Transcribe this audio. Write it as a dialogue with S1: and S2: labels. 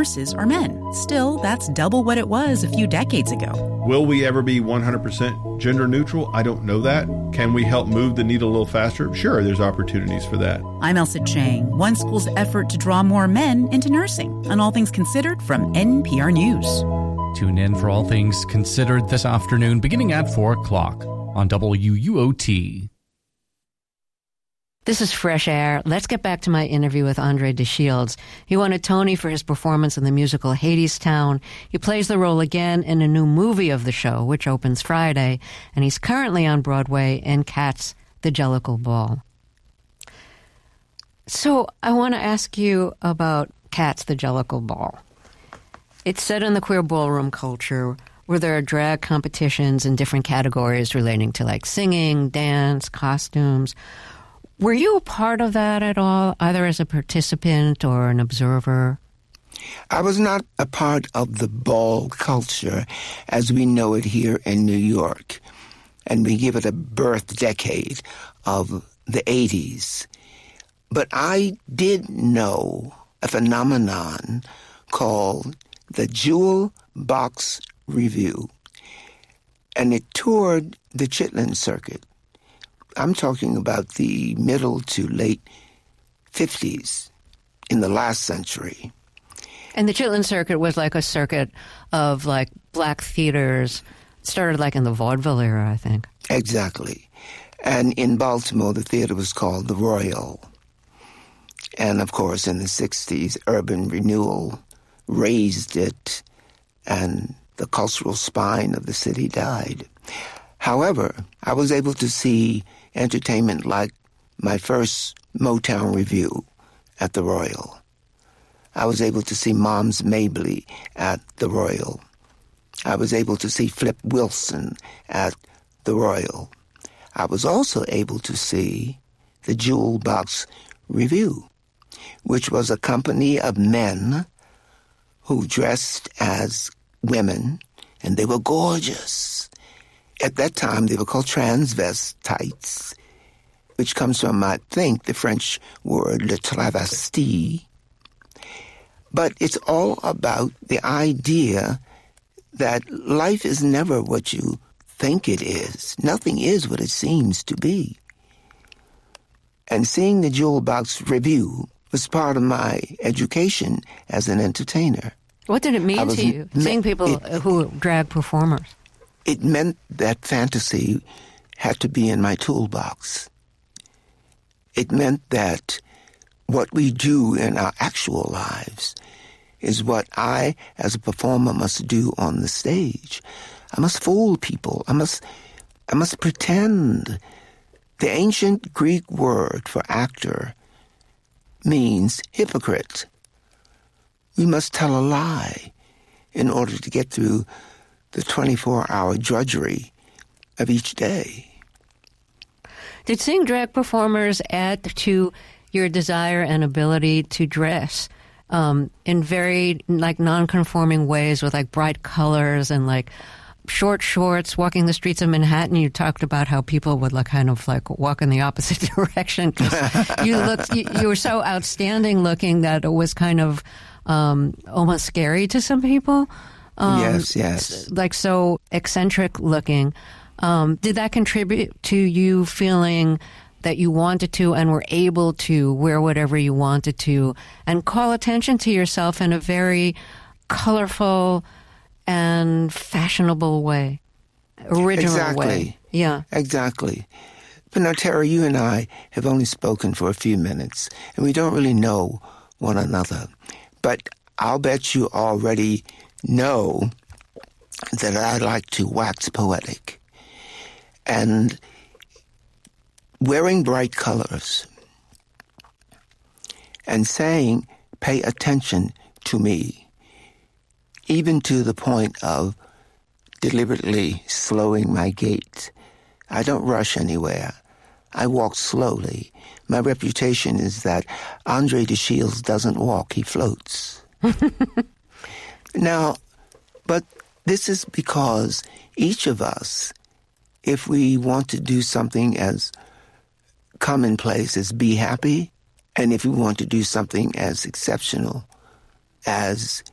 S1: nurses are men. Still, that's double what it was a few decades ago.
S2: Will we ever be 100% gender neutral? I don't know that. Can we help move the needle a little faster? Sure, there's opportunities for that.
S1: I'm Elsa Chang. One school's effort to draw more men into nursing. On All Things Considered from NPR News.
S3: Tune in for All Things Considered this afternoon, beginning at 4 o'clock on WUOT.
S4: This is Fresh Air. Let's get back to my interview with Andre DeShields. He won a Tony for his performance in the musical Hadestown. He plays the role again in a new movie of the show, which opens Friday, and he's currently on Broadway in Cats, the Jellicle Ball. So I want to ask you about Cats, the Jellicle Ball. It's set in the queer ballroom culture where there are drag competitions in different categories relating to like singing, dance, costumes. Were you a part of that at all, either as a participant or an observer?
S5: I was not a part of the ball culture as we know it here in New York. And we give it a birth decade of the 80s. But I did know a phenomenon called the Jewel Box Revue. And it toured the Chitlin Circuit. I'm talking about the middle to late 50s in the last century.
S4: And the Chitlin Circuit was like a circuit of like black theaters. It started like in the vaudeville era, I think.
S5: Exactly. And in Baltimore, the theater was called the Royal. And of course, in the 60s, urban renewal raised it, and the cultural spine of the city died. However, I was able to see entertainment like my first Motown review at the Royal. I was able to see Moms Mabley at the Royal. I was able to see Flip Wilson at the Royal. I was also able to see the Jewel Box Revue, which was a company of men who dressed as women, and they were gorgeous. At that time, they were called transvestites, which comes from, I think, the French word le travesti. But it's all about the idea that life is never what you think it is. Nothing is what it seems to be. And seeing the Jewel Box Revue was part of my education as an entertainer.
S4: What did it mean to you, seeing people who drag performers?
S5: It meant that fantasy had to be in my toolbox. It meant that what we do in our actual lives is what I, as a performer, must do on the stage. I must fool people. I must pretend. The ancient Greek word for actor means hypocrite. We must tell a lie in order to get through the 24-hour drudgery of each day.
S4: Did seeing drag performers add to your desire and ability to dress in very like non-conforming ways with like bright colors and like short shorts, walking the streets of Manhattan? You talked about how people would like kind of like walk in the opposite direction. You were so outstanding looking that it was kind of almost scary to some people.
S5: Yes.
S4: Like so eccentric looking. Did that contribute to you feeling that you wanted to and were able to wear whatever you wanted to and call attention to yourself in a very colorful and fashionable way, original way? Yeah.
S5: Exactly. But now, Tara, you and I have only spoken for a few minutes, and we don't really know one another. But I'll bet you already know that I like to wax poetic. And wearing bright colors and saying, pay attention to me, even to the point of deliberately slowing my gait. I don't rush anywhere. I walk slowly. My reputation is that Andre DeShields doesn't walk, he floats. Now, but this is because each of us, if we want to do something as commonplace as be happy, and if we want to do something as exceptional as